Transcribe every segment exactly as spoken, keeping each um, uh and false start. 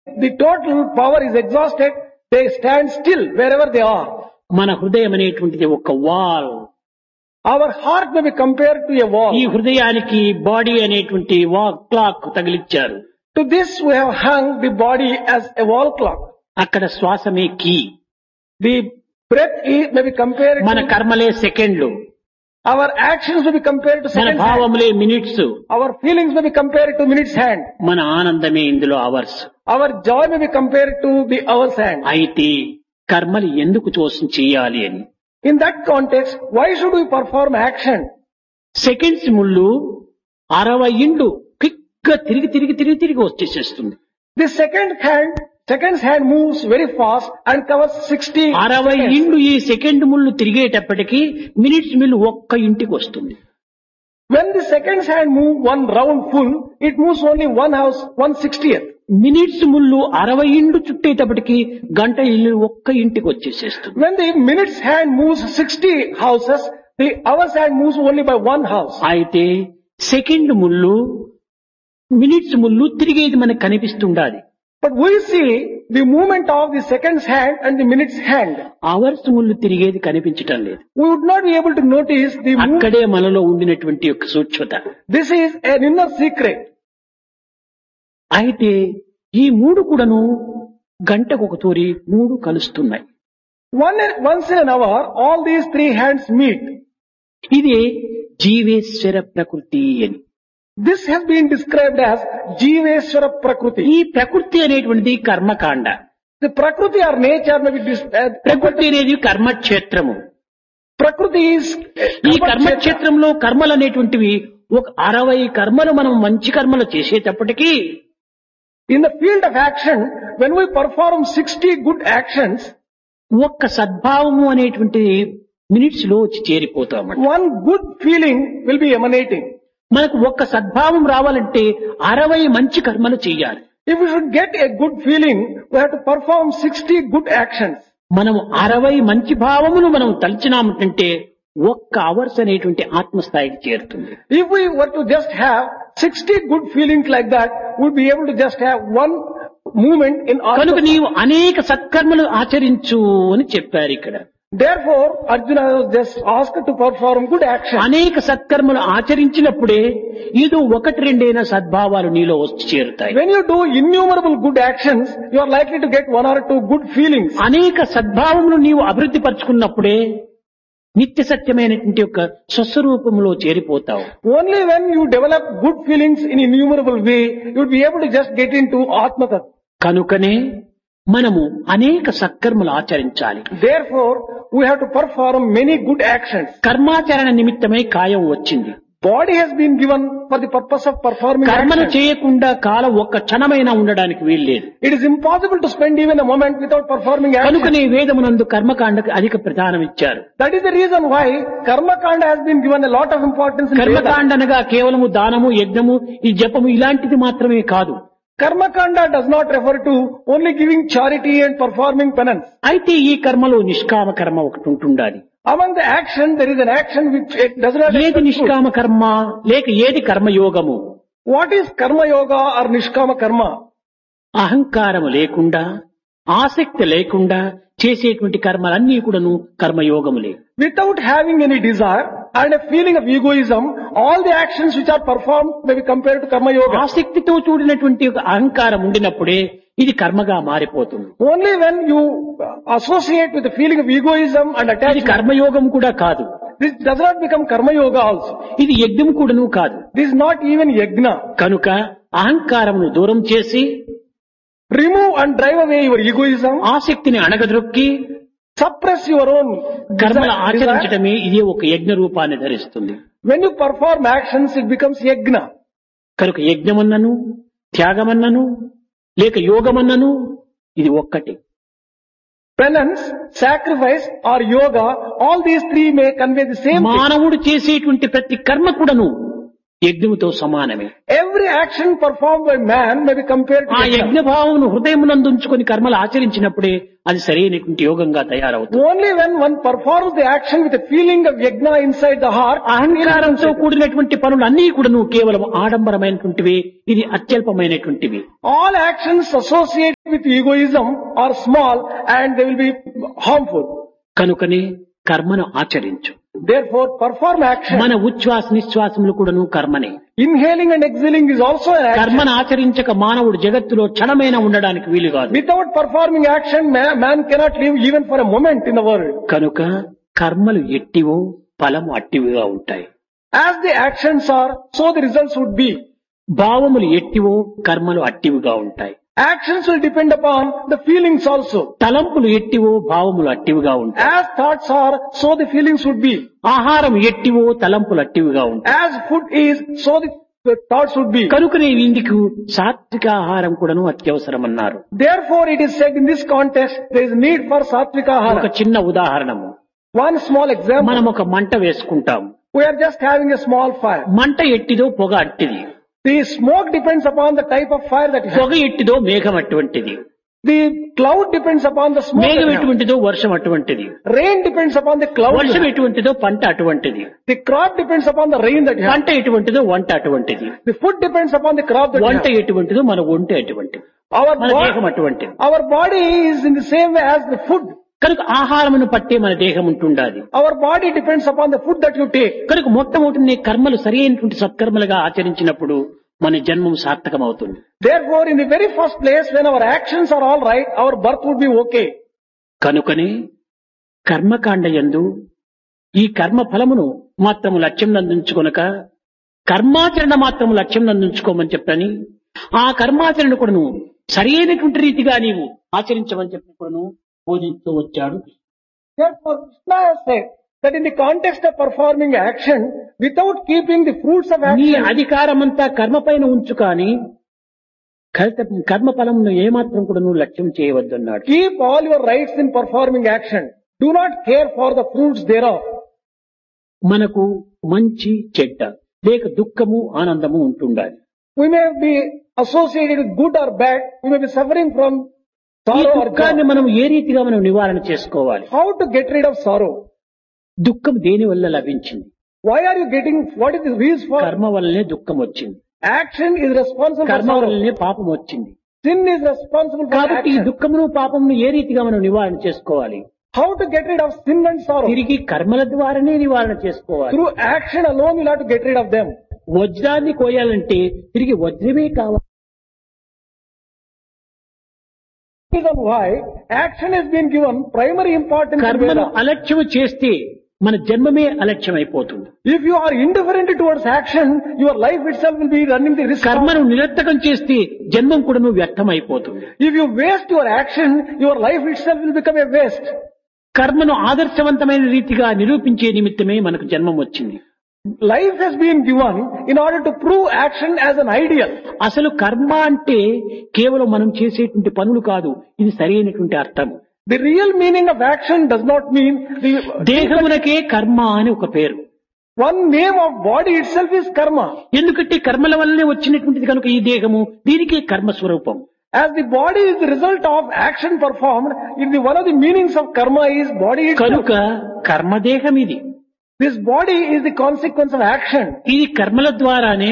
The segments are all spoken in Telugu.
the total power is exhausted, they stand still wherever they are. మన హృదయం అనేటువంటిది ఒక wall. Our heart may be compared to a wall. ఈ హృదయానికి బాడీ అనేటువంటి wall clock తగిలిచ్చారు. To this we have hung the body as a wall clock. అక్కడ శ్వాసమే key. The breath is, may be compared మన to, కర్మలే సెకండ్లు, our actions may be compared to మన seconds hand. భావములే minutes, Our feelings may be compared to minutes hand. మన ఆనందమే ఇందులో hours. Our joy may be compared to the hours hand. అయితే కర్మలు ఎందుకు కోసం చేయాలి అని. In that context, why should we perform action? Seconds ముళ్ళు అరవై ఇండు క్విక్ గా తిరిగి తిరిగి తిరిగి తిరిగి వచ్చేసేస్తుంది. The second hand, second's hand moves very fast and covers sixty అరవై seconds. ఇండు ఈ సెకండ్ ముళ్ళు తిరిగేటప్పటికి మినిట్స్ మిల్లు ఒక్క ఇంటికి వస్తుంది. When the second's hand move one round full, it moves only one house, one sixtieth. Minutes ముళ్ళు అరవై ఇండు చుట్టేటప్పటికి గంట ఇల్లు ఒక్క ఇంటికి వచ్చేసేస్తుంది. When the minute's hand moves sixty houses, the hour's hand moves only by one house. అయితే సెకండ్ ముళ్ళు మినిట్స్ ముళ్ళు తిరిగేది మనకు కనిపిస్తుండాలి. But we see the movement of the second's hand and the minute's hand. Hours ముళ్ళు తిరిగేది కనిపించటం లేదు. We would not be able to notice the move. అక్కడే మనలో ఉండినటువంటి యొక్క సూక్ష్మత. This is an inner secret. అయితే ఈ మూడు కూడాను గంటకు ఒక తూరి మూడు కలుస్తున్నాయి. One, once in an hour, all these three hands meet. ఇది జీవేశ్వర ప్రకృతి అని. This has been described as Jiveswara Prakriti. ఈ ప్రకృతి అనేటువంటిది కర్మకాండ. The Prakriti or nature may be dis- uh, ప్రకృతి అనేది కర్మక్షేత్రము. Prakriti is ఈ కర్మక్షేత్రంలో కర్మలు అనేటువంటివి ఒక అరవై కర్మలు మనం మంచి కర్మలు చేసేటప్పటికీ in the field of action. When we perform sixty good actions, ఒక్క సద్భావము అనేటువంటిది మినిట్స్ లో వచ్చి చేరిపోతాం. one good feeling will be emanating. మనకు ఒక్క సద్భావం రావాలంటే అరవై మంచి కర్మలు చేయాలి. If we should get a good feeling, we have to perform sixty good actions. మనము అరవై మంచి భావములు మనం తలిచినామంటే ఒక్క అవర్స్ అనేటువంటి ఆత్మస్థాయికి చేరుతుంది. If we were to just have sixty good feelings like that, we'd be able to just have one movement in our. కనుక నీవు అనేక సత్కర్మలు ఆచరించు అని చెప్పారు ఇక్కడ. Therefore, Arjuna was just asked to perform good action. అనేక సత్కర్మలు ఆచరించినప్పుడే ఏదో ఒకటి రెండైన సద్భావాలు నీలో వచ్చి చేరుతాయి. When you do innumerable good actions, you are likely to get one or two good feelings. అనేక సద్భావములు నీవు అభివృద్ధి పరుచుకున్నప్పుడే నిత్య సత్యమైనటువంటి యొక్క స్వస్వరూపంలో చేరిపోతావు. Only when you develop good feelings in innumerable way, you will be able to just get into Atma Tattva. కనుకనే మనము అనేక సత్కర్మలు ఆచరించాలి. Therefore, we have to perform many good actions. కర్మాచరణ నిమిత్తమై కాయం వచ్చింది. Body has been given for the purpose of performing కర్మలు actions. చేయకుండా కాలం ఒక్క క్షణమైనా ఉండడానికి వీల్లేదు. It is impossible to spend even a moment without performing actions. కనుకనే వేదమునందు కర్మకాండకు అధిక ప్రధానం ఇచ్చారు. That is the reason why Karma Kanda has been given a lot of importance in Veda. కర్మకాండ అనగా కేవలము దానము, యజ్ఞము, ఈ జపము ఇలాంటిది మాత్రమే కాదు. Karma Kanda does not refer to only giving charity and performing penance. అయితే ఈ కర్మలో నిష్కామ కర్మ ఒకటి ఉంటుండాలి. Among the action, there is an action which it does not ఏది expect fruit. నిష్కామ కర్మ లేక ఏది కర్మయోగము? What is Karma Yoga or Nishkama Karma? అహంకారము లేకుండా ఆసక్తి లేకుండా చేసేటువంటి కర్మలన్నీ కూడాను కర్మయోగములే. Without having any desire and a feeling of egoism, all the actions which are performed may be compared to Karma Yoga. ఆసక్తితో కూడినటువంటి ఒక అహంకారం ఉండినప్పుడే ఇది కర్మగా మారిపోతుంది. Only when you associate with the feeling of egoism and ఇది attachment, కర్మయోగం కూడా కాదు. this does not become Karma Yoga also. ఇది యజ్ఞం కూడాను కాదు. This is not even Yajna. కనుక అహంకారమును దూరం చేసి Remove and drive away your egoism. ఆసక్తిని అణగద్రొక్కి Suppress your own కర్మలు desire. ఆచరించడమే ఇదే ఒక యజ్ఞ రూపాన్ని ధరిస్తుంది. When you perform actions, it becomes Yajna. కనుక యజ్ఞమన్నను త్యాగమన్నను లేక యోగమన్నను ఇది ఒక్కటి. Penance, sacrifice or yoga, all these three may convey the same thing. మానవుడు చేసేటువంటి ప్రతి కర్మ కూడాను యజ్ఞముతో సమానమే. Every action performed by man may be compared to ఆ Yajna. యజ్ఞ భావమును హృదయమునందుంచుకొని కర్మలు ఆచరించినప్పుడే అది సరైనటువంటి యోగంగా తయారవుతుంది. Only when one performs the action with a feeling of Yajna inside the heart, అహంకారంతో కూడినటువంటి పనులు అన్ని కూడాను కేవలం ఆడంబరమైనటువంటివి, ఇది అత్యల్పమైనటువంటివి. all actions associated with egoism are small and they will be harmful. కనుకనే కర్మను ఆచరించు. Therefore, perform action. మన ఉచ్ఛ్వాస నిశ్వాసములు కూడాను కర్మనే. Inhaling and exhaling is also an action. కర్మను ఆచరించక మానవుడు జగత్తులో క్షణమైనా ఉండడానికి వీలు కాదు. Without performing action, man, man cannot live even for a moment in the world. కనుక కర్మలు ఎట్టివో ఫలము అట్టివిగా ఉంటాయి. As the actions are, so the results would be. భావములు ఎట్టివో కర్మలు అట్టివిగా ఉంటాయి. Actions will depend upon the feelings also. తలంపులు ఎట్టివో భావములు అట్టివిగా ఉంటాయి. As thoughts are, so the feelings would be. ఆహారం ఎట్టివో తలంపులు అట్టివిగా ఉంటాయి. As food is, so the, the thoughts would be. కనుకనే ఇందుకు సాత్విక ఆహారం కూడాను అత్యవసరం అన్నారు. Therefore, it is said in this context, there is need for satvika ఒక ahara. చిన్న ఉదాహరణము. One small example. మనం ఒక మంట వేసుకుంటాం. We are just having a small fire. మంట ఎట్టిదో పొగ అట్టిది. The smoke depends upon the type of fire that you have. పొగ ఎట్టిదో మేఘం అటువంటిది. The cloud depends upon the smoke. మేఘం that you have. ఎటువంటిదో వర్షం అటువంటిది. Rain depends upon the cloud. వర్షం ఎటువంటిదో పంట అటువంటిది. The crop depends upon the rain that you have. పంట ఎటువంటిదో వంట అటువంటిది. The food depends upon the crop that you వంట have. ఎటువంటిదో మన ఒంట అటువంటిది. Our మన దేహం body, అటువంటిది. our body is in the same way as the food. కనుక ఆహారమును పట్టే మన దేహం ఉంటుండాలి. Our body depends upon the food that you take. కనుక మొట్టమొదటి కర్మలు సరి అయినటువంటి సత్కర్మలుగా ఆచరించినప్పుడు మన జన్మం సార్థకమవుతుంది. Therefore, in the very first place, when our actions are all right, our birth would be okay. కనుకనే కర్మకాండ యందు ఈ కర్మ ఫలమును మాత్రము లక్ష్యం నందించుకొనక కర్మాచరణ మాత్రము లక్ష్యం నందించుకోమని చెప్పని ఆ కర్మాచరణ కూడాను సరి అయినటువంటి రీతిగా నీవు ఆచరించమని చెప్పి కూడాను బోధిస్తూ వచ్చాడు. Therefore, Krishna has said that in the context of performing action, without keeping the fruits of నీ action, అధికారమంతా కర్మ పైన ఉంచు కానీ కర్మ ఫలమును ఏమాత్రం కూడా నువ్వు లక్ష్యం చేయవద్దన్నాడు. keep all your rights in performing action. Do not care for the fruits thereof. మనకు మంచి చెడ్డ లేక దుఃఖము ఆనందము ఉంటుండాలి. We may be associated with good or bad. We may be suffering from ఈ sorrow or దుఃఖాన్ని joy. మనం ఏ రీతిగా మనం నివారణ చేసుకోవాలి? How to get rid of sorrow? దుఃఖం దేని వల్ల లభించింది? Why are you getting, what is the reason for? కర్మ వల్లనే దుఃఖం వచ్చింది. Action is responsible for కర్మ sorrow. వల్లనే పాపం వచ్చింది. Sin is responsible for కాబట్టి ఈ action. దుఃఖమును పాపమును ఏ రీతిగా మనం నివారణ చేసుకోవాలి? How to get rid of sin and sorrow? తిరిగి కర్మల ద్వారానే నివారణ చేసుకోవాలి. Through action alone you'll have to get rid of them. వజ్రాన్ని కోయాలంటే తిరిగి వజ్రమే కావాలి. Reason why action has been given primary importance in కర్మను Veda. అలక్ష్యం చేస్తే మన జన్మమే అలక్ష్యం అయిపోతుంది. If you are indifferent towards action, your life itself will be running the risk. of- కర్మను నిరర్థకం చేస్తే జన్మం కూడా వ్యర్థం అయిపోతుంది. If you waste your action, your life itself will become a waste. కర్మను ఆదర్శవంతమైన రీతిగా నిరూపించే నిమిత్తమే మనకు జన్మం వచ్చింది. Life has been given in order to prove action as an ideal. అసలు కర్మ అంటే కేవలం మనం చేసేటువంటి పనులు కాదు, ఇది సరైనటువంటి అర్థం. The real meaning of action does not mean the దేహమునకే కర్మ అని ఒక పేరు. one name of body itself is karma. ఎందుకంటే కర్మల వల్లనే వచ్చినటువంటిది కనుక ఈ దేహము దీనికి కర్మ స్వరూపం. As the body is the result of action performed, in the one of the meanings of karma is body itself. కనుక కర్మదేహం ఇది. This body is the consequence of action. ఇది కర్మల ద్వారానే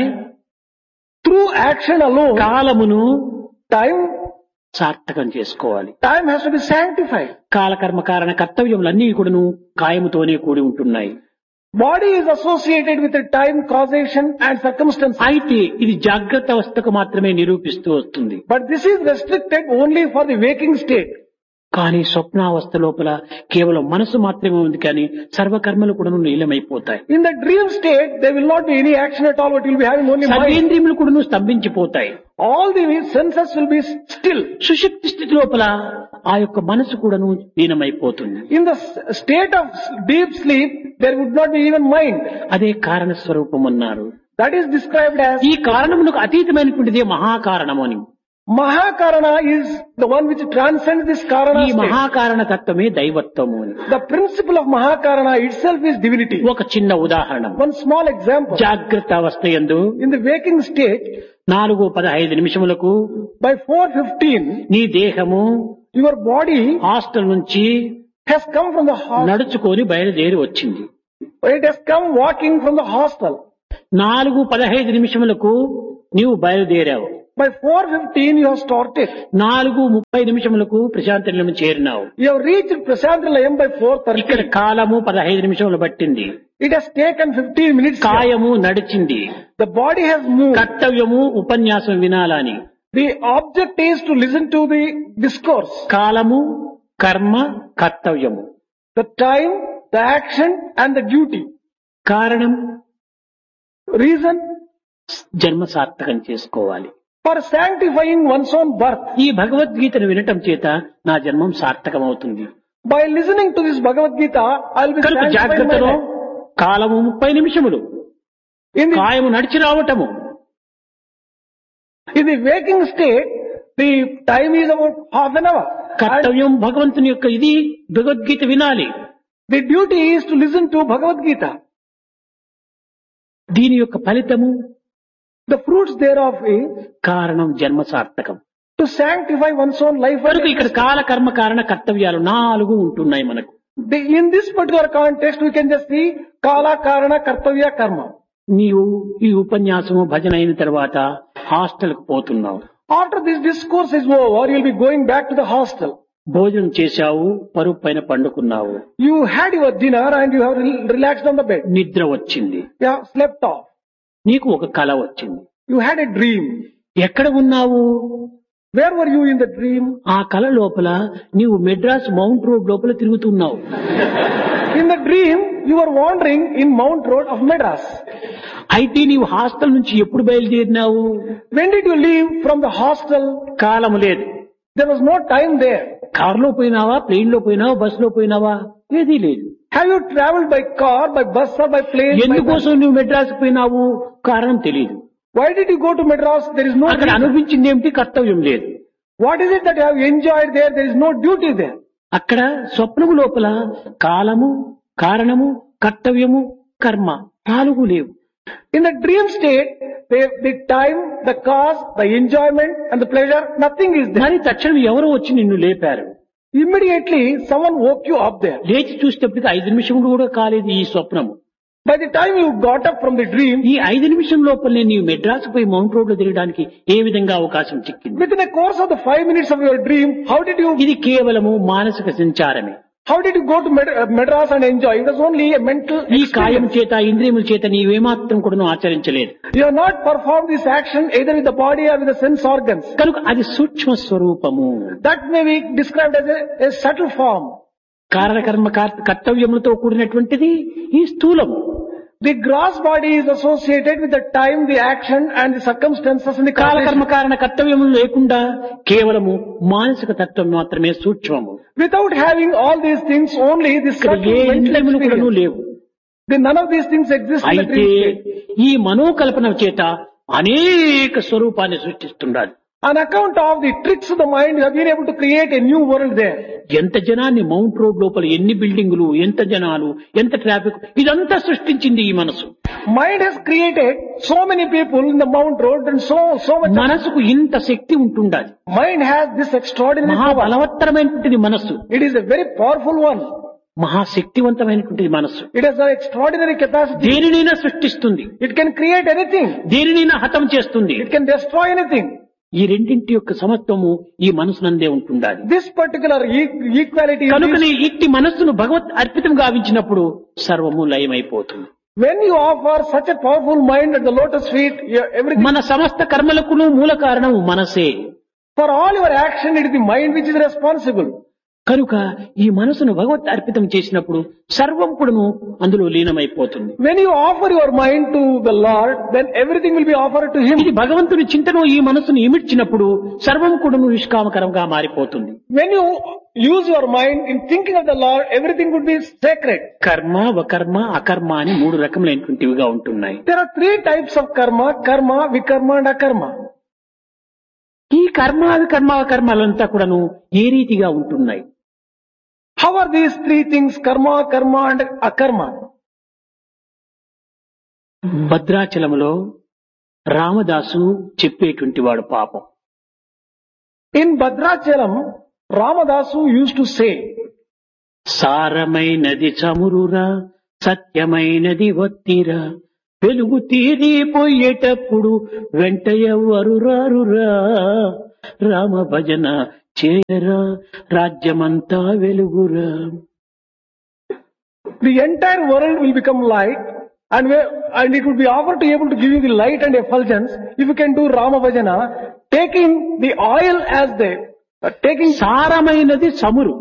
Through action alone, కాలమును time సార్థకం చేసుకోవాలి. time has to be sanctified. కాలకర్మ కారణ కర్తవ్యములన్నీ కూడాను కాయముతోనే కూడి ఉంటున్నాయి. Body is associated with the time, causation and circumstances. అయితే ఇది జాగ్రత్త అవస్థకు మాత్రమే నిరూపిస్తూ వస్తుంది. But this is restricted only for the waking state. కానీ స్వప్నావస్థ లోపల కేవలం మనసు మాత్రమే ఉంది కానీ సర్వకర్మలు కూడా నీలమైపోతాయి. In the dream state, there will not be any action at all, but you will be having only mind. సర్వేంద్రియములు కూడా స్తంభించిపోతాయి. All the senses will be still. సుషుప్తి స్థితి లోపల ఆ యొక్క మనసు కూడాను లీనమైపోతుంది. In the s- state of deep sleep, there would not be even mind. అదే కారణ స్వరూపం అన్నారు. That is described as ఈ కారణమునకు అతీతమైనటువంటిదే మహాకారణము అని. Mahakarana is the one which transcends this Karana ఈ state. మహాకారణ తత్వమే దైవత్వము అని. The principle of Mahakarana itself is divinity. ఒక చిన్న ఉదాహరణ. One small example. జాగ్రత్త అవస్థ యందు In the waking state, నాలుగు పదహైదు నిమిషములకు by four fifteen, నీ దేహము your body హాస్టల్ నుంచి has come from the hospital. నడుచుకొని బయలుదేరి వచ్చింది. It has come walking from the hostel. నాలుగు పదహైదు నిమిషములకు నీవు బయలుదేరావు. By four fifteen you have started. నాలుగు ముప్పై నిమిషములకు ప్రశాంత నిలయం చేరినావు. You have reached Prasanthi Nilayam by four ఇక్కడ thirty. కాలము పదహైదు నిమిషములు పట్టింది. It has taken fifteen minutes. కాయము నడిచింది. The body has moved. కర్తవ్యము ఉపన్యాసం వినాలని. The object is to listen to the discourse. కాలము కర్మ కర్తవ్యము. The time, the action and the duty. కారణం Reason జన్మ సార్థకం చేసుకోవాలి. for sanctifying one's own birth. ఈ భగవద్గీతను వినటం చేత నా జన్మం సార్థకమవుతుంది. By listening to this Bhagavad Gita, I'll be కనుక sanctifying my జాగ్రత్తలో life. కాలము ముప్పై నిమిషములు, In the, కాయము నడిచి రావటము, in the waking state, the time is about half an hour. And కర్తవ్యం భగవంతుని యొక్క ఇది భగవద్గీత వినాలి. the duty is to listen to Bhagavad Gita. దీని యొక్క ఫలితము The fruits thereof is కారణం జన్మ సార్థకం. to sanctify one's own life. కనుక ఇక్కడ కాల కర్మ కారణ కర్తవ్యాలు నాలుగు ఉంటున్నాయి మనకు. The, in this particular context, we can just see Kala, Karana, Kartavya, Karma. నీవు ఈ ఉపన్యాసము భజన అయిన తర్వాత హాస్టల్ కు పోతున్నావు. After this discourse is over, you'll be going back to the hostel. భోజనం చేశావు, పరుపు పైన పండుకున్నావు, You had your dinner and you have rel- relaxed on the bed. నిద్ర వచ్చింది, You have slept off. నీకు ఒక కల వచ్చింది. You had a dream. ఎక్కడ ఉన్నావు? Where were you in the dream? ఆ కల లోపల నీవు మెడ్రాస్ మౌంట్ రోడ్ లోపల తిరుగుతున్నావు. In the dream, you were wandering in Mount Road of Madras. అయితే నీవు హాస్టల్ నుంచి ఎప్పుడు బయలుదేరినావు? When did you leave from the hostel? కాలము లేదు. There was no time there. కారులో పోయినావా, ప్లేన్ లో పోయినావా, బస్ లో పోయినావా? ఏదీ లేదు. Have you traveled by car, by bus or by plane? by ఎందుకోసం నువ్వు మెడ్రాస్ పోయినావు? కారణం తెలియదు. Why did you go to Madras? There is no అక్కడ reason. అనిపించింది ఏమిటి? కర్తవ్యం లేదు. What is it that you have enjoyed there? There is no duty there. అక్కడ స్వప్నము లోపల కాలము కారణము కర్తవ్యము కర్మ నాలుగు లేవు. In the dream state, the, the time, the cause, the enjoyment and the pleasure, nothing is there. మరి తక్షణం ఎవరో వచ్చి నిన్ను లేపారు. Immediately, someone woke you up there. లేచి చూసేటప్పటికి ఐదు నిమిషములు కూడా కాలేదు ఈ స్వప్నము. By the time you got up from the dream, ఈ ఐదు నిమిషం లోపలనే నీవు మెడ్రాస్ పోయి మౌంట్ రోడ్ లో తిరగడానికి ఏ విధంగా అవకాశం చిక్కింది? within the course of the five minutes of your dream, how did you, ఇది కేవలము మానసిక సంచారమే. how did you go to Mad- uh, Madras and enjoy? It was only a mental ఈ కాయం experience. చేత ఇంద్రియముల చేత నీవేమాత్రం కూడా ఆచరించలేదు. You have not performed this action either with the body or with the sense organs. కనుక అది సూక్ష్మ స్వరూపము. That may be described as a, a subtle form. కారణకర్మ car- కర్తవ్యములతో కూడినటువంటిది ఈ స్థూలము. The gross body is associated with the time, the action and the circumstances in the కాలకర్మ context. కారణ కర్తవ్యములు లేకుండా కేవలము మానసిక తత్వం మాత్రమే సూక్ష్మము. Without having all these things, only this ఇక్కడ subtle ఏ mental ఇంద్రియములు కూడా experience. లేవు. The, none of these things exist in the అయితే dream state. ఈ మనోకల్పన చేత అనేక స్వరూపాన్ని సృష్టిస్తున్నాడు. On account of the tricks of the mind, you have been able to create a new world there. ఎంత జనాన్ని మౌంట్ రోడ్ లోపల ఎన్ని బిల్డింగులు, ఎంత జనాలు, ఎంత ట్రాఫిక్, ఇదంతా సృష్టించింది ఈ మనసు. Mind has created so many people in the Mount Road and so, so much. మనసుకు ఇంత శక్తి ఉంటుండాలి. Mind has this extraordinary power. మహాబలవత్తరమైనటువంటిది మనస్సు, It is a very powerful one. మహాశక్తివంతమైనటువంటిది మనస్సు. It has an extraordinary capacity. దేనినైనా సృష్టిస్తుంది, It can create anything. దేనినైనా హతం చేస్తుంది. It can destroy anything. ఈ రెండింటి యొక్క సమత్వము ఈ మనసునందే ఉంటుండాలి. This particular e- equality is కనుకనే ఇట్టి మనస్సును భగవత్ అర్పితం గావించినప్పుడు సర్వము లయమైపోతుంది. when you offer such a powerful mind at the lotus feet, you- everything, మన సమస్త కర్మలకును మూల కారణం మనసే. for all your action, it is the mind which is responsible. కనుక ఈ మనసును భగవత్ అర్పితం చేసినప్పుడు సర్వం కూడాను అందులో లీనమైపోతుంది. When you offer your mind to the Lord, then everything will be offered to Him. ఇది భగవంతుని చింతను ఈ మనసును ఇమిడ్చినప్పుడు సర్వం కూడాను నిష్కామకరంగా మారిపోతుంది. When you use your mind in thinking of the Lord, everything would be sacred. కర్మ వకర్మ అకర్మ అని మూడు రకములైనటువంటివిగా ఉంటున్నాయి. There are three types of karma: karma, vikarma and akarma. ఈ కర్మ వికర్మ అకర్మలంతా కూడాను ఏ రీతిగా ఉంటున్నాయి? How are these three things, karma, karma and akarma? భద్రాచలములో Ramadasu చెప్పేటువంటి వాడు పాపం. In Bhadrachalam, Ramadasu used to say, సారమైనది చమురురా, సత్యమైనది ఒత్తిరా, వెలుగు తీరిపోయేటప్పుడు వెంట ఎవ్వరు రారురా, రామ భజన చేరా రాజ్యమంతా వెలుగురా. The entire world will become light, and we, and it will be offered to able to give you the light and effulgence if you can do Rama Bhajana, taking the oil as the uh, taking సారమైనది చమురు,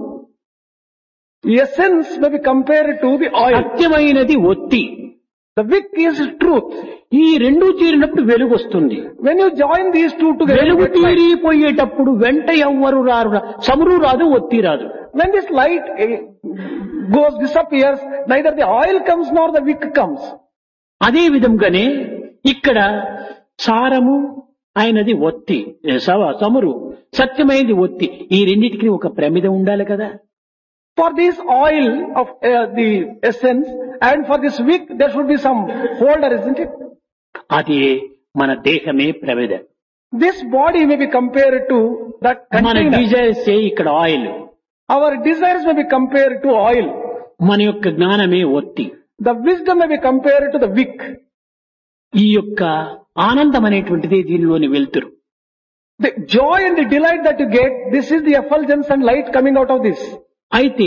the essence may be compared to the oil. సత్యమైనది ఒత్తి. The wick is truth. ఈ రెండు చేరినప్పుడు వెలుగు వస్తుంది. When you join these two together, వెలుగు you get light. తీరిపోయేటప్పుడు వెంట ఎవ్వరు రారు, చమురు రాదు, ఒత్తి రాదు. When this light uh, goes disappears, neither the oil comes nor the wick comes. అదే విధంగానే ఇక్కడ సారము అయినది ఒత్తి, సవ- చమురు సత్యమైనది ఒత్తి, ఈ రెండింటికి ఒక ప్రమిద ఉండాలి కదా. For this oil of uh, the essence and for this wick, there should be some holder, isn't it? అది మన దేహమే ప్రమిద. This body may be compared to that మన container. డిజైర్స్ ఇక్కడ oil, Our desires may be compared to oil. మన యొక్క జ్ఞానమే ఒత్తి. The wisdom may be compared to the wick. ఈ యొక్క ఆనందం అనేటువంటిది దీనిలోని వెలుతురు. The joy and the delight that you get, this is the effulgence and light coming out of this. అయితే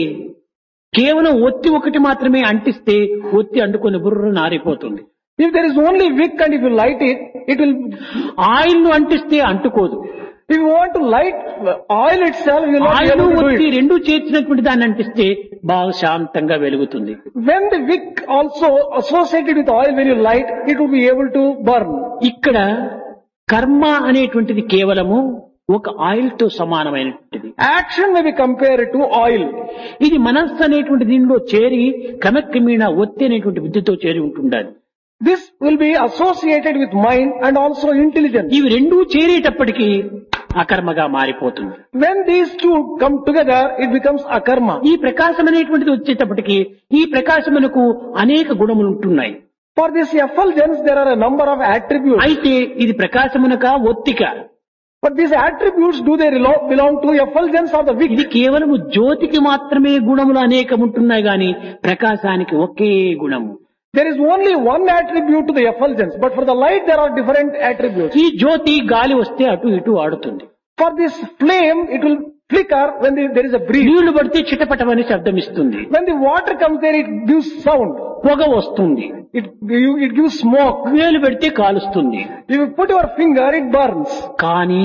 కేవలం ఒత్తి ఒకటి మాత్రమే అంటిస్తే ఒత్తి అంటుకొని బుర్ర నారిపోతుంది. If there is only wick and if you light it, it will, oil ను అంటిస్తే అంటుకోదు. if you want to light oil itself, you will not be oil able to do ఒత్తి it. రెండు చేర్చినటువంటి దాన్ని అంటిస్తే బాగా శాంతంగా వెలుగుతుంది. When the wick also associated with oil, when you light, it will be able to burn. ఇక్కడ కర్మ అనేటువంటిది కేవలము ఒక ఆయిల్ తో సమానమైనటువంటిది. Action may be compared to oil. ఇది మనస్సు అనేటువంటి దీనిలో చేరి క్రమక్రమేణా ఒత్తి అనేటువంటి బుద్ధితో చేరి ఉంటుండాలి. This will be associated with mind and also intelligence. ఇవి రెండూ చేరేటప్పటికీ అకర్మగా మారిపోతుంది. When these two come together, it becomes akarma. ఈ ప్రకాశం అనేటువంటిది వచ్చేటప్పటికి ఈ ప్రకాశమునకు అనేక గుణములు ఉంటున్నాయి. For this effulgence, there are a number of attributes. అయితే ఇది ప్రకాశమునక ఒత్తిక. But these attributes, do they relo- belong to effulgence or the wick? ఇది కేవలము జ్యోతికి మాత్రమే గుణములు అనేకం ఉంటున్నాయి గాని ప్రకాశానికి ఒకే గుణము. There is only one attribute to the effulgence, but for the light there are different attributes. ఈ జ్యోతి గాలి వస్తే అటు ఇటు ఆడుతుంది. For this flame, it will flicker when the- there is a breeze. నీళ్లు పడితే చిటపటమని శబ్దం ఇస్తుంది. When the water comes there, it gives sound. పొగ వస్తుంది. It, you- it gives smoke. వేలు పెడితే కాలుస్తుంది. If you put your finger, it burns. కానీ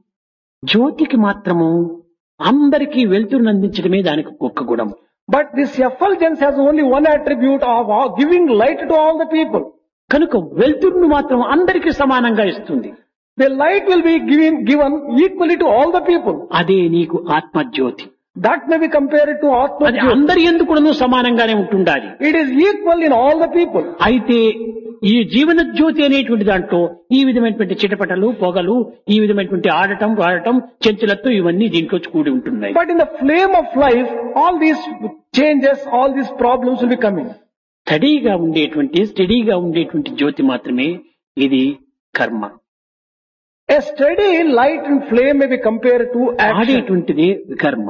జ్యోతికి మాత్రము అందరికీ వెలుతురును అందించడమే దానికి ఒక్క గుణం. But this effulgence has only one attribute of uh, giving light to all the people. కనుక వెలుతురును మాత్రం అందరికీ సమానంగా ఇస్తుంది. The light will be given, given equally to all the people. అదే నీకు ఆత్మజ్యోతి. That may be compared to Atma అది Jyoti. అందరి ఎందుకు సమానంగానే ఉంటుండాలి. It is equal in all the people. అయితే ఈ జీవన జ్యోతి అనేటువంటి దాంట్లో ఈ విధమైనటువంటి చిటపటలు పొగలు ఈ విధమైనటువంటి ఆడటం వాడటం చెంచలత్వం ఇవన్నీ దీంట్లో కూడి ఉంటున్నాయి. But in the flame of life, all these changes, all these problems will be coming. స్టడీగా ఉండేటువంటి స్టడీగా ఉండేటువంటి జ్యోతి మాత్రమే ఇది కర్మ. A steady light and flame may be compared to action. ఆడేటువంటిది కర్మ.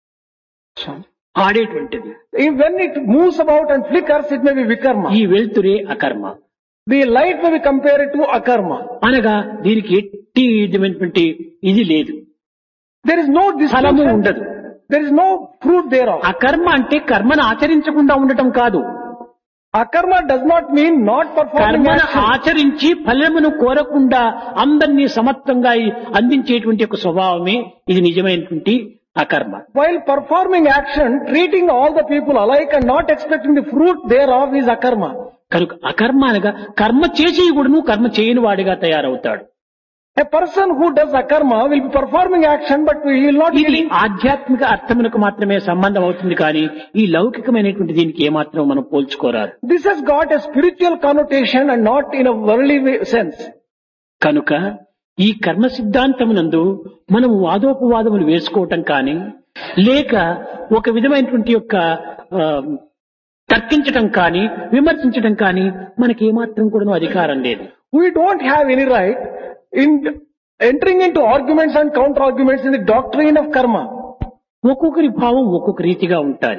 ఆడేటువంటిది If when it moves about and flickers, it may be vikarma. ఈ వెలుతురే అకర్మ. The light may be compared to akarma. అనగా దీనికి ఎట్టి విధమైనటువంటి ఇది లేదు, There is no ఫలము distinction. ఉండదు. There is no fruit thereof. అకర్మ అంటే కర్మను ఆచరించకుండా ఉండటం కాదు. Akarma does not mean not performing కర్మను action. ఆచరించి ఫలమును కోరకుండా అందరినీ సమత్వంగా అందించేటువంటి ఒక స్వభావమే ఇది నిజమైనటువంటి అకర్మ. While performing action, treating all the people alike and not expecting the fruit thereof is akarma. కనుక అకర్మ అనగా కర్మ చేసి కూడాను కర్మ చేయని వాడిగా తయారవుతాడు. A person who does akarma will be performing action, but he will not ఇది be. ఆధ్యాత్మిక అర్థమునకు మాత్రమే సంబంధం అవుతుంది కానీ ఈ లౌకికమైనటువంటి దీనికి ఏమాత్రం మనం పోల్చుకోరాదు. This has got a spiritual connotation and not in a worldly way- sense. కనుక ఈ కర్మ సిద్ధాంతమునందు మనం వాదోపవాదములు వేసుకోవటం కానీ లేక ఒక విధమైనటువంటి యొక్క ఆ, తర్కించటం కానీ విమర్శించటం కానీ మనకి ఏమాత్రం కూడా అధికారం లేదు. We don't have any right in entering into arguments and counter arguments in the doctrine of karma. ఒక్కొక్కరి భావం ఒక్కొక్క రీతిగా ఉంటారు.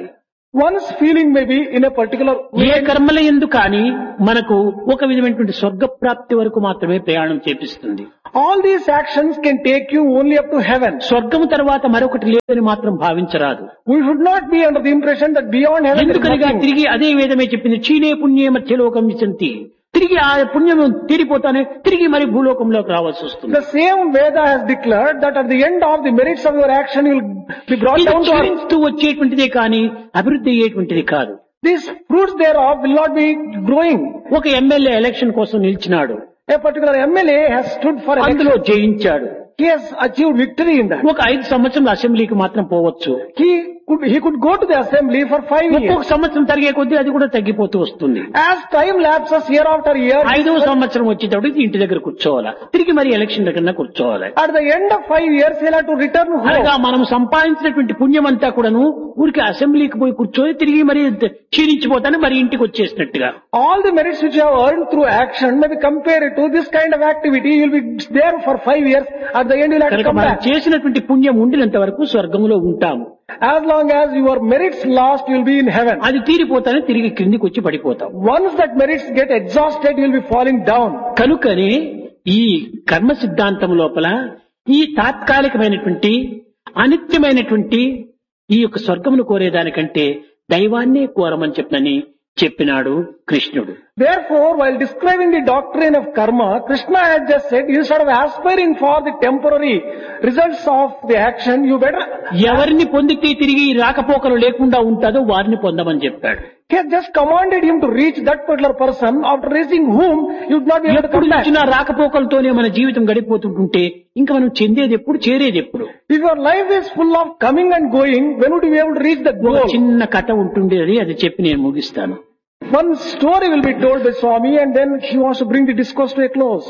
One's feeling may be in a particular way. ఏ కర్మల యందు కానీ మనకు ఒక విధమైనటువంటి స్వర్గ ప్రాప్తి వరకు మాత్రమే ప్రయాణం చేపిస్తుంది. All these actions can take you only up to heaven. స్వర్గము తర్వాత మరొకటి లేదని మాత్రం భావించరాదు. We should not be under the impression that beyond heaven there is ఎందుకనగా nothing. తిరిగి అదే వేదమే చెప్పింది, క్షీణే పుణ్యే మధ్యలోకం విశంతి. తిరిగి ఆ పుణ్యం తీరిపోతానే తిరిగి మరి భూలోకంలోకి రావాల్సి వస్తుంది. The same Veda has declared that at the end of the merits of your action you will be brought ఇది down to earth. క్షీణిస్తూ వచ్చేటువంటిదే కానీ అభివృద్ధి అయ్యేటువంటిది కాదు. These fruits thereof will not be growing. ఒక ఎమ్మెల్యే ఎలక్షన్ కోసం నిలిచినాడు, A particular M L A has stood for అందులో election. జయించాడు. He has achieved victory in that. ఒక ఐదు సంవత్సరాల అసెంబ్లీకి మాత్రం పోవచ్చు. He could, he could go to the assembly for five ఒక్కొక్క years. సంవత్సరం తరిగే కొద్దీ అది కూడా తగ్గిపోతూ వస్తుంది. As time lapses year after year, ఐదవ సంవత్సరం వచ్చేటప్పటికి ఇంటి దగ్గర కూర్చోవాలా, తిరిగి మరి ఎలక్షన్ దగ్గర కూర్చోవాలి. at the end of five years he'll have to return home. అనగా మనం సంపాదించినటువంటి పుణ్యం అంతా కూడాను ఊరికి అసెంబ్లీకి పోయి కూర్చొని తిరిగి మరి క్షీణించిపోతానే మరి ఇంటికి వచ్చేసినట్టుగా. All the merits which you have earned through action may be compared to this kind of activity. You'll be there for five years. At the end you'll have to కనుక come మనం back. చేసినటువంటి పుణ్యం ఉండినంత వరకు స్వర్గంలో ఉంటాము. As long as your merits last, you'll be in heaven. అది తీరిపోతానే తిరిగి క్రిందికి వచ్చి పడిపోతాం. Once that merits get exhausted, you'll be falling down. కనుకనే ఈ కర్మ సిద్ధాంతం లోపల ఈ తాత్కాలికమైనటువంటి అనిత్యమైనటువంటి ఈ యొక్క స్వర్గమును కోరేదానికంటే దైవాన్నే కోరమని చెప్పనని చెప్పినాడు కృష్ణుడు. Therefore, while describing the doctrine of karma, Krishna has just said, instead of aspiring for the temporary results of the action, you better... ఎవరిని పొందితే తిరిగి రాకపోకలు లేకుండా ఉంటుందో వారిని పొందమని చెప్పాడు. He has just commanded him to reach that particular person, after reaching whom you would not be able to ఎప్పుడు come back. వచ్చినా రాకపోకలతోనే మన జీవితం గడిపోతుంటుంటే ఇంకా మనం చెందేది ఎప్పుడు, చేరేది ఎప్పుడు? If your life is full of coming and going, when would you be able to reach the ఒక goal? చిన్న కథ ఉంటుండేది, అది చెప్పి నేను ముగిస్తాను. One story will be told by Swami and then he wants to bring the discourse to a close.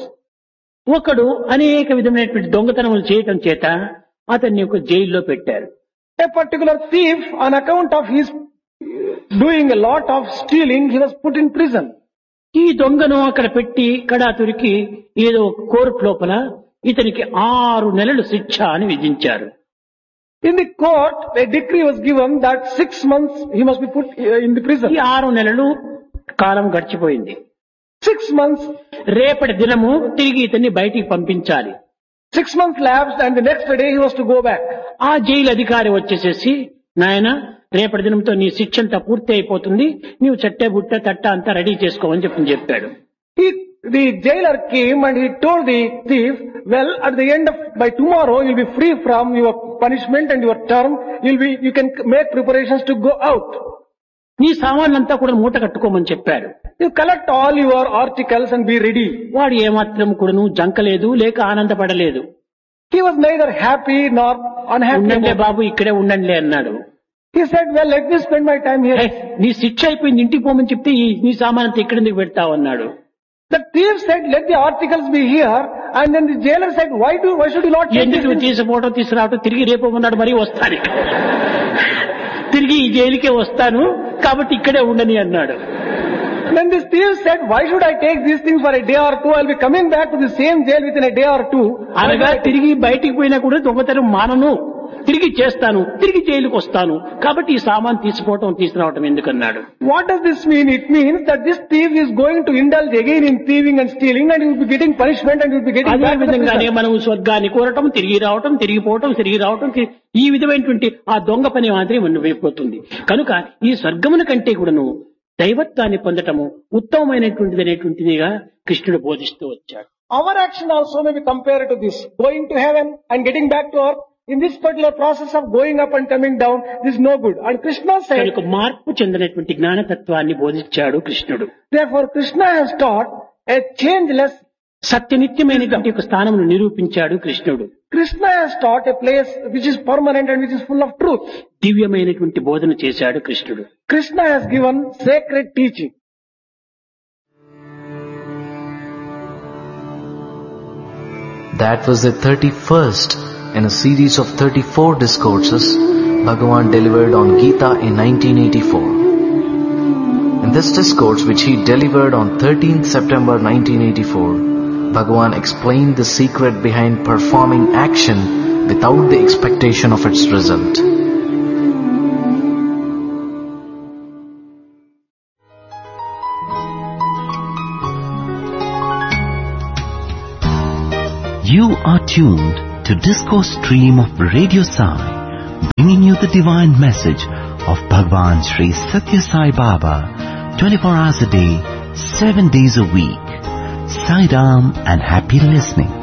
ఒకడు అనేక విధమైనటువంటి దొంగతనములు చేయటం చేత అతన్ని ఒక జైల్లో పెట్టారు. A particular thief, on account of his doing a lot of stealing, he was put in prison. ఈ దొంగను అక్కడ పెట్టి కడాతురికి ఏదో ఒక కోర్టు లోపల ఇతనికి ఆరు నెలలు శిక్ష అని విధించారు. In the court, a decree was given that six months he must be put uh, in the prison. ఈ ఆరు నెలలు కాలం గడిచిపోయింది. Six months, రేపటి దినము తిరిగి ఇతన్ని బయటికి పంపించాలి. six months lapsed and the next day he was to go back. ఆ జైలు అధికారి వచ్చేసేసి, నాయన రేపటి దినంతో నీ శిక్ష అంతా పూర్తి అయిపోతుంది, నీవు చెట్టే బుట్ట తట్ట అంతా రెడీ చేసుకోమని చెప్పి చెప్పాడు. He, the jailer came and he told the thief, well, at the end of, by tomorrow you'll be free from your punishment and your term. You'll be, you can make preparations to go out. నీ సామాన్లంతా కూడా మూట కట్టుకోమని చెప్పాడు. You collect all your articles and be ready. వాడు ఏమాత్రం కూడాను జంకలేదు, లేక ఆనందపడలేదు. He was neither happy nor unhappy. ఉండండి about- బాబు, ఇక్కడే ఉండండి అన్నాడు. He said, well, let me spend my time "hey, here. నీ శిక్ష అయిపోయింది, ఇంటికి పోమని చెప్తే ఈ- నీ సామాన్ అంతా ఇక్కడ ఎందుకు పెడతావు అన్నాడు. The thief said, let the articles be here. And then the jailer said, why do, why should you not take this? ఎందుకు తీసుకోవటం తీసుకురావటం, తిరిగి రేపు ఉన్నాడు మరీ వస్తాను, తిరిగి ఈ జైలుకే వస్తాను కాబట్టి ఇక్కడే ఉండని అన్నాడు. Then this thief said, why should I take these things for a day or two? I'll be coming back to the same jail within a day or two. అనగా తిరిగి బయటికి పోయినా కూడా దొంగతనం మానను, తిరిగి చేస్తాను, తిరిగి జైలుకు వస్తాను కాబట్టి ఈ సామాన్ తీసుకోవటం తీసుకురావటం ఎందుకన్నాడు. What does this mean? It means that this thief is going to indulge again in thieving and stealing and he will be getting punishment and he will be getting అదే back to the విధంగానే prison. మనం స్వర్గాన్ని కోరటం, తిరిగి రావటం, తిరిగిపోవటం, తిరిగి రావటం, తి- ఈ విధమైనటువంటి ఆ దొంగ పని మాత్రం మనం అయిపోతుంది. కనుక ఈ స్వర్గమున కంటే కూడాను దైవత్వాన్ని పొందటము ఉత్తమమైనటువంటిది అనేటువంటిదిగా కృష్ణుడు బోధిస్తూ వచ్చాడు. Our action also may be compared to this. Going to heaven and getting back to earth. In this particular process of going up and coming down, this is no good. And Krishna said, కనుక మార్పు చెందినటువంటి జ్ఞానతత్వాన్ని బోధించాడు కృష్ణుడు. therefore Krishna has taught a changeless. సత్యనిత్యమైనటువంటి ఒక స్థానమును నిరూపించాడు కృష్ణుడు. Krishna has taught a place which is permanent and which is full of truth. దివ్యమైనటువంటి బోధన చేశాడు కృష్ణుడు. Krishna has given sacred teaching. That was the thirty-first in a series of thirty-four discourses Bhagavan delivered on Gita in nineteen eighty-four. In this discourse, which he delivered on thirteenth September nineteen eighty-four, Bhagavan explained the secret behind performing action without the expectation of its result. tuned to Discourse Stream of Radio Sai, bringing you the divine message of Bhagwan Sri Satya Sai Baba, twenty-four hours a day, seven days a week. Sai Ram and happy listening.